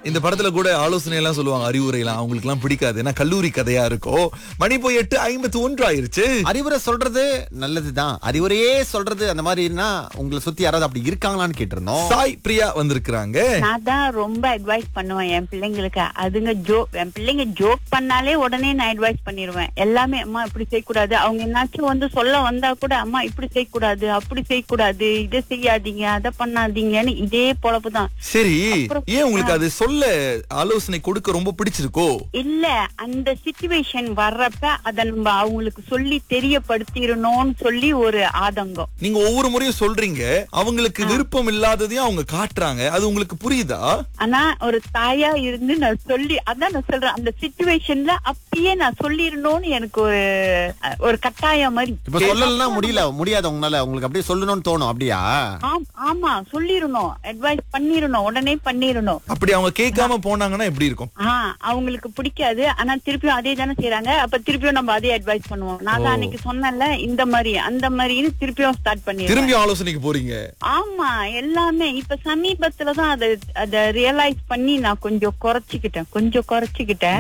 இந்த படத்துல கூட ஆலோசனை எல்லாம் சொல்லுவாங்க, அறிவுரை எல்லாம் அவங்களுக்கு எல்லாம் பிடிக்காது, ஏன்னா கல்லூரி கதையா இருக்கும். மணி போய் 8:51 ஆயிருச்சு. அறிவுரை சொல்றது நல்லதுதான், அறிவுரையே சொல்றது அந்த மாதிரினா உங்களை சுத்தி யாராவது அப்படி இருக்காங்களான்னு கேட்டிருந்தோம். சாய் பிரியா வந்திருக்காங்க. நான் தான் ரொம்ப அட்வைஸ் பண்ணுவேன் என் பிள்ளைங்களுக்கு. அதுங்க என் பிள்ளைங்க ஜோக் பண்ணாலே உடனே நான் அட்வைஸ் பண்ணிடுவேன். எல்லாமே அம்மா இப்படி செய்யக்கூடாது, அவங்க என்னாச்சும் வந்து சொல்ல வந்தா கூட அம்மா இப்படி செய்யக்கூடாது, அப்படி செய்யக்கூடாது, இதை செய்யாதீங்க, அதை பண்ணாதீங்கன்னு இதே பொழப்புதான். சரி, ஏன் உங்களுக்கு அது சொல்ல ஆலோசனை கொடுக்க ரொம்ப பிடிச்சிருக்கோ? இல்ல, அந்த சிச்சுவேஷன் வர்றப்ப அத நம்ம அவங்களுக்கு சொல்லி தெரியப்படுத்திடணும்னு சொல்லி ஒரு ஆதங்கம். நீங்க ஒவ்வொரு முறையும் சொல்றீங்க, அவங்களுக்கு விருப்பம் இல்லாததையும் அவங்க காட்டுறாங்க, அது உங்களுக்கு புரியுதா? ஆனா ஒரு தாயா இருந்து நான் சொல்லி, அதான் நான் சொல்றேன், அந்த சிச்சுவேஷன்ல அப்பயே நான் சொல்லிடணும்னு எனக்கு ஒரு கட்டாயம் மாதிரி. இப்ப சொல்லலாம் முடியாது உங்களால, உங்களுக்கு அப்படியே சொல்லணும்னு தோணும். அப்படியா? ஆமா, சொல்லிடணும், அட்வைஸ் பண்ணிடணும், உடனே பண்ணிடணும். அப்படி அவங்க கேட்காம போனாங்கன்னா எப்படி இருக்கும்? அவங்களுக்கு பிடிக்காது, ஆனா திருப்பியும் அதே தானே செய்யறாங்க. அப்ப திருப்பியும் நம்ம அதே அட்வைஸ் பண்ணுவோம். நான் தான் அன்னைக்கு சொன்னேன்ல, இந்த மாதிரி அந்த மாதிரின்னு திருப்பியும் ஸ்டார்ட் பண்ணி திரும்பி ஆலோசனைக்கு போறீங்க. ஆமா, எல்லாமே இப்ப சமீபத்துலதான் அத ரியலைஸ் பண்ணி நான் கொஞ்சம் குறைச்சிக்கிட்டேன்.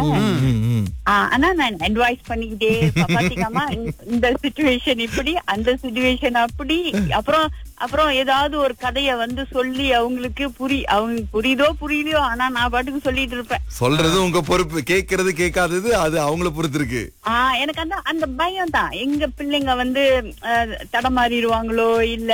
ஆனா நான் அட்வைஸ் பண்ணிக்கிட்டே பாத்தீங்கன்னா இந்த சிச்சுவேஷன் இப்படி, அந்த சிச்சுவேஷன் அப்படி, அப்புறம் ஏதாவது ஒரு கதைய வந்து சொல்லி அவங்களுக்கு அவங்க புரியுதோ புரியலையோ, ஆனா நான் பாட்டுக்கு சொல்லிட்டு இருப்பேன். சொல்றது உங்க பொறுப்பு, கேட்கறது கேட்காதது அது அவங்கள பொறுத்து இருக்கு. எனக்கு அந்த பயம் தான், எங்க பிள்ளைங்க வந்து தடமாறிடுவாங்களோ இல்ல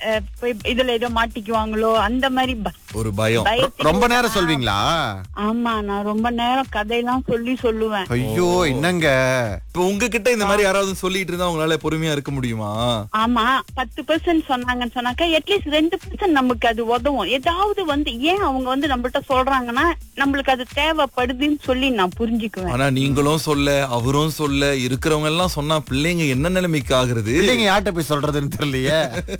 இதுல ஏதோ மாட்டிக்குவாங்களோ, அந்த மாதிரி ஒரு பயம். ரொம்ப நேரம் சொல்வீங்களா? ஆமா, நான் ரொம்ப நேரம் கதையெல்லாம் சொல்லுவேன். ஐயோ, என்னங்க இப்ப உங்ககிட்ட இந்த மாதிரி யாராவது சொல்லிட்டு இருந்தா உங்களால பொறுமையா இருக்க முடியுமா? ஆமா, 10% சொன்னாங்கன்னு சொன்னாக்கா அட்லீஸ்ட் 2% நமக்கு அது உதவும். ஏதாவது வந்து ஏன் அவங்க வந்து நம்மள்ட்ட சொல்றாங்கன்னா நம்மளுக்கு அது தேவைப்படுதுன்னு சொல்லி நான் புரிஞ்சுக்குவேன். ஆனா நீங்களும் சொல்ல, அவரும் சொல்ல, இருக்கிறவங்க எல்லாம் சொன்னா பிள்ளைங்க என்ன நிலைமைக்கு ஆகுறது? பிள்ளைங்க யார்கிட்ட போய் சொல்றதுன்னு தெரியலையே.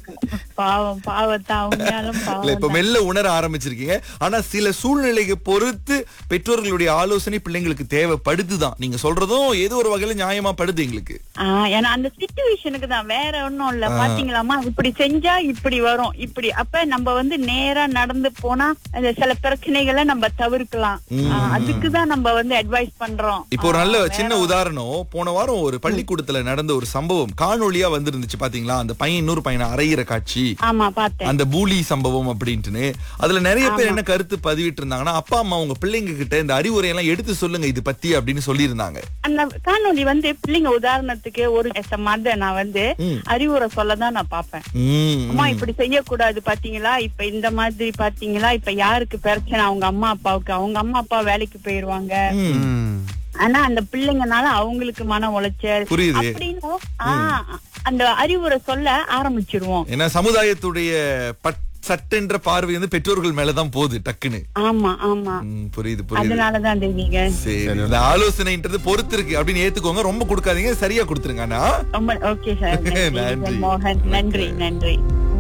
பாவத்தான் அவங்களாலும் பாவம். இப்ப மெல்ல உணர ஆரம்பிச்சிருக்கீங்க. ஆனா சில சூழ்நிலைக்கு பொறுத்து பெற்றோர்களுடைய ஆலோசனை பிள்ளைங்களுக்கு தேவைப்படுதுதான். நீங்க சொல்றதும் ஏதோ ஒரு வகையில நியாயமா படுது எங்களுக்கு. ஏன்னா அந்த சிச்சுவேஷனுக்கு தான், வேற ஒண்ணும் இல்ல. பாத்தீங்களாமா, இப்படி செஞ்சா இப்படி வரும், இப்படி அப்ப நம்ம வந்து நேரா நடந்து போனா சில பிரச்சனைகளை நம்ம தவிர்க்கலாம். அதுக்குதான் நம்ம வந்து அட்வைஸ் பண்றோம். இப்போ ஒரு நல்ல சின்ன உதாரணம், போன வாரம் ஒரு பள்ளிக்கூடத்துல நடந்த ஒரு சம்பவம் காணொலியா வந்துருந்துச்சு பாத்தீங்களா? அந்த பையன் இன்னொரு பையனை அறையிற காட்சி. ஆமா, பார்த்தேன். அந்த பூலி சம்பவம் அப்படின்ட்டு அதுல நிறைய பேர் என்ன கருத்து பதிவிட்டு இருந்தாங்கன்னா, அப்பா அம்மா உங்க பிள்ளைங்க கிட்ட இந்த அறிவுரை எல்லாம் எடுத்து சொல்லுங்க இது பத்தி அப்படின்னு சொல்லி இருந்தாங்க. அந்த காணொலி வந்து பிள்ளைங்க உதாரணத்துக்கு ஒரு நான் வந்து அறிவுரை சொல்லதான் நான் பாப்பேன். அம்மா இப்படி செய்யக்கூடாது பாத்தீங்களா, இப்ப இந்த மாதிரி பாத்தீங்களா, இப்ப யாருக்கு பிரச்சனை, அவங்க அம்மா அப்பாவுக்கு, அவங்க அம்மா அப்பா வேலைக்கு போயிருவாங்க, ஆனா அந்த பிள்ளைங்கனால அவங்களுக்கு மன உளைச்சல் அப்படின்னு அந்த அறிவுரை சொல்ல ஆரம்பிச்சிருவோம். ஏன்னா சமுதாயத்துடைய சட்டென்ற பார்வை வந்து பெற்றோர்கள் மேலதான் போகுது டக்குன்னு. ஆமா ஆமா, புரியுது. அதனாலதான் தெரியுங்க. சரி, இந்த ஆலோசனைன்றது பொறுத்து இருக்கு அப்படின்னு ஏத்துக்கோங்க, ரொம்ப கொடுக்காதீங்க, சரியா கொடுத்துருங்க. ரொம்ப ஓகே சார். நன்றி மோகன், நன்றி.